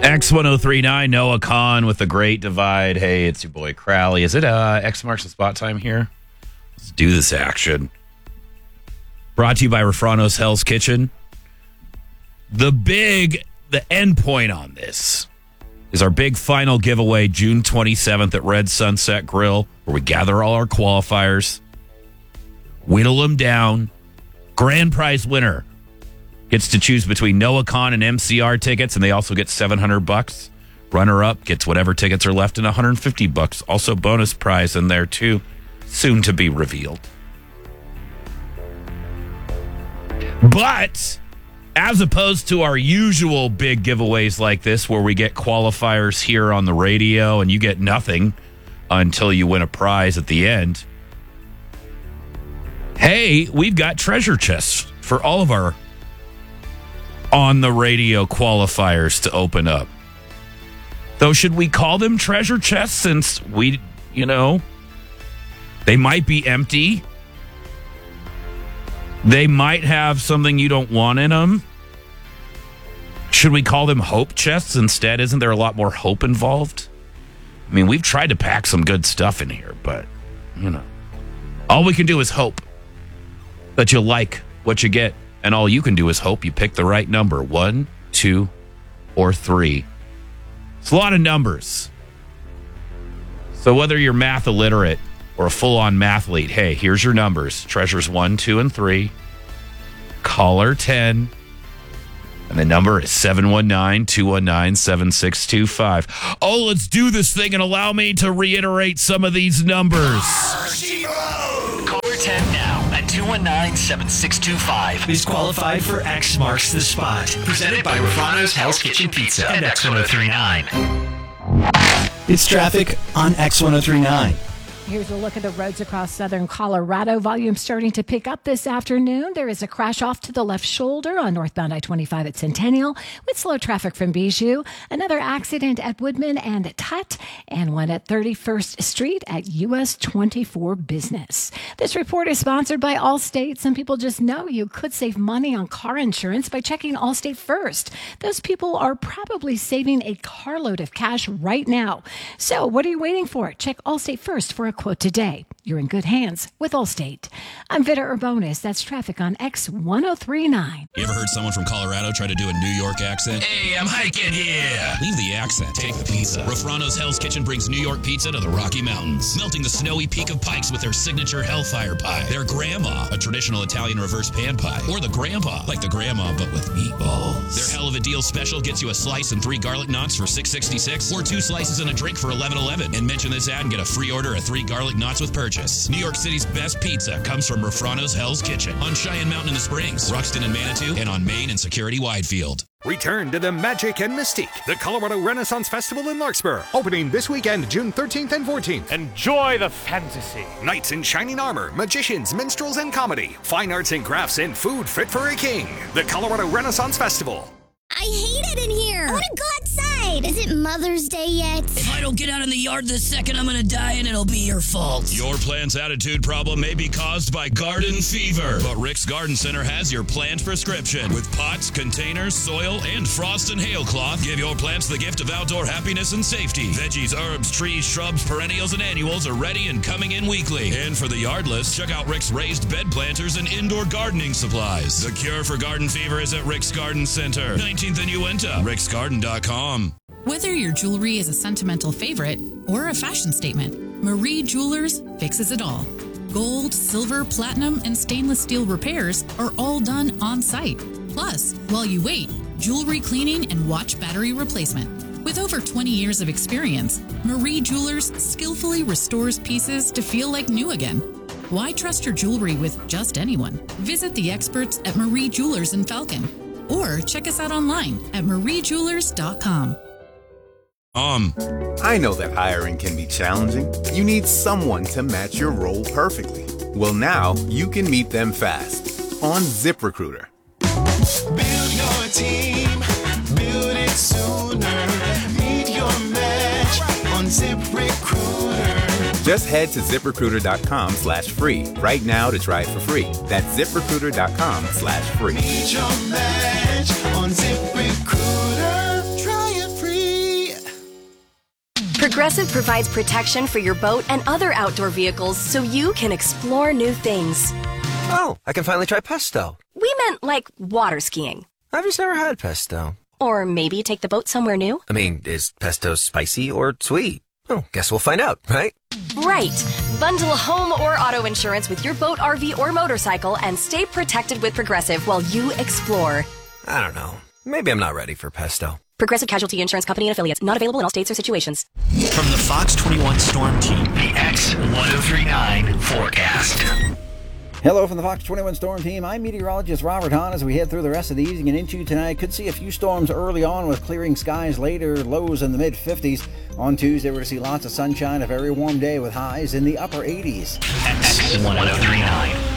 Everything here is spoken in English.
X1039, Noah Khan with The Great Divide. Hey, it's your boy Crowley. Is it X marks the spot time here? Let's do this action. Brought to you by Refrano's Hell's Kitchen. The end point on this is our big final giveaway June 27th at Red Sunset Grill, where we gather all our qualifiers, whittle them down. Grand prize winner gets to choose between Noah Khan and MCR tickets, and they also get $700. Runner-up gets whatever tickets are left and $150. Also bonus prize in there, too, soon to be revealed. But as opposed to our usual big giveaways like this, where we get qualifiers here on the radio and you get nothing until you win a prize at the end, hey, we've got treasure chests for all of our on the radio qualifiers to open up. Though, should we call them treasure chests since they might be empty? They might have something you don't want in them. Should we call them hope chests instead? Isn't there a lot more hope involved? I mean, we've tried to pack some good stuff in here, but, all we can do is hope that you like what you get. And all you can do is hope you pick the right number. 1, 2, or 3. It's a lot of numbers. So whether you're math illiterate or a full-on mathlete, hey, here's your numbers. Treasures 1, 2, and 3. Caller 10. And the number is 719-219-7625. Oh, let's do this thing and allow me to reiterate some of these numbers. Caller 10 now at 219-7625 is qualified for X Marks the Spot. Presented by Refrano's Hell's Kitchen Pizza and X1039. It's traffic on X1039. Here's a look at the roads across southern Colorado. Volume starting to pick up this afternoon. There is a crash off to the left shoulder on northbound I-25 at Centennial with slow traffic from Bijou. Another accident at Woodman and Tutt, and one at 31st Street at US 24 Business. This report is sponsored by Allstate. Some people just know you could save money on car insurance by checking Allstate first. Those people are probably saving a carload of cash right now. So what are you waiting for? Check Allstate first for a quote today. You're in good hands with Allstate. I'm Vita Urbonis. That's traffic on X1039. You ever heard someone from Colorado try to do a New York accent? Hey, I'm hiking here. Leave the accent. Take the pizza. Refrano's Hell's Kitchen brings New York pizza to the Rocky Mountains, melting the snowy peak of Pikes with their signature Hellfire Pie, their Grandma, a traditional Italian reverse pan pie, or the Grandpa, like the Grandma but with meatballs. Their Hell of a Deal special gets you a slice and 3 garlic knots for $6.66, or 2 slices and a drink for $11.11. And mention this ad and get a free order of 3 garlic knots with purchase. New York City's best pizza comes from Refrano's Hell's Kitchen on Cheyenne Mountain in the Springs, Ruxton and Manitou, and on Main and Security Widefield. Return to the magic and mystique. The Colorado Renaissance Festival in Larkspur, opening this weekend, June 13th and 14th. Enjoy the fantasy. Knights in shining armor, magicians, minstrels, and comedy. Fine arts and crafts and food fit for a king. The Colorado Renaissance Festival. I hate it in here. I want to go outside. Is it Mother's Day yet? If I don't get out in the yard this second, I'm going to die and it'll be your fault. Your plant's attitude problem may be caused by garden fever, but Rick's Garden Center has your plant prescription. With pots, containers, soil, and frost and hail cloth, give your plants the gift of outdoor happiness and safety. Veggies, herbs, trees, shrubs, perennials, and annuals are ready and coming in weekly. And for the yardless, check out Rick's raised bed planters and indoor gardening supplies. The cure for garden fever is at Rick's Garden Center, 19th and Uinta, ricksgarden.com. Whether your jewelry is a sentimental favorite or a fashion statement, Marie Jewelers fixes it all. Gold, silver, platinum, and stainless steel repairs are all done on site. Plus, while you wait, jewelry cleaning and watch battery replacement. With over 20 years of experience, Marie Jewelers skillfully restores pieces to feel like new again. Why trust your jewelry with just anyone? Visit the experts at Marie Jewelers in Falcon, or check us out online at mariejewelers.com. I know that hiring can be challenging. You need someone to match your role perfectly. Well, now you can meet them fast on ZipRecruiter. Build your team, build it sooner. Meet your match on ZipRecruiter. Just head to ZipRecruiter.com/free right now to try it for free. That's ZipRecruiter.com/free. Meet your match on ZipRecruiter. Try it free. Progressive provides protection for your boat and other outdoor vehicles so you can explore new things. Oh, I can finally try pesto. We meant like water skiing. I've just never had pesto. Or maybe take the boat somewhere new. I mean, is pesto spicy or sweet? Oh, guess we'll find out, right? Right. Bundle home or auto insurance with your boat, RV, or motorcycle and stay protected with Progressive while you explore. I don't know. Maybe I'm not ready for pesto. Progressive Casualty Insurance Company and Affiliates. Not available in all states or situations. From the Fox 21 Storm Team, the X1039 forecast. Hello from the Fox 21 Storm Team. I'm meteorologist Robert Hahn. As we head through the rest of the evening and into tonight, could see a few storms early on with clearing skies later, lows in the mid-50s. On Tuesday, we're going to see lots of sunshine, a very warm day with highs in the upper 80s. X1039